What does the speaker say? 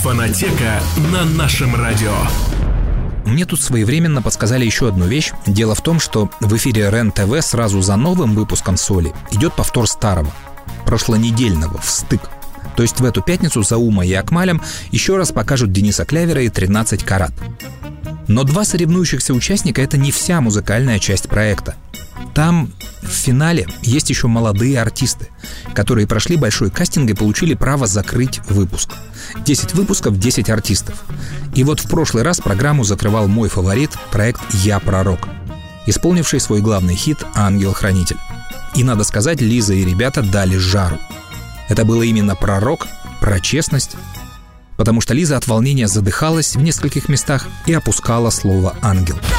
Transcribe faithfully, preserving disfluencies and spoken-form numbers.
Фонотека на нашем радио. Мне тут своевременно подсказали еще одну вещь. Дело в том, что в эфире РЕН-ТВ сразу за новым выпуском «Соли» идет повтор старого, прошлонедельного, «Встык». То есть в эту пятницу за Умой и Акмалем еще раз покажут Дениса Клявера и тринадцать карат. Но два соревнующихся участника — это не вся музыкальная часть проекта. Там в финале есть еще молодые артисты, которые прошли большой кастинг и получили право закрыть выпуск. десять выпусков, десять артистов. И вот в прошлый раз программу закрывал мой фаворит, проект «Я пророк», исполнивший свой главный хит «Ангел-хранитель». И, надо сказать, Лиза и ребята дали жару. Это было именно пророк, про честность, потому что Лиза от волнения задыхалась в нескольких местах и опускала слово «ангел».